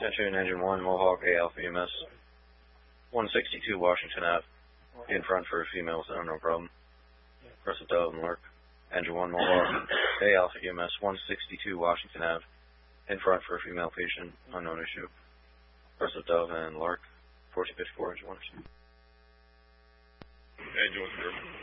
Attention, Engine 1, Mohawk, A Alpha EMS, 162 Washington Ave. In front for a female with no problem. Press of Dove and Lark. Engine 1, Mohawk, A Alpha EMS, 162 Washington Ave. In front for a female patient, unknown issue. Press of Dove and Lark, 1454, Engine 1. Engine 1,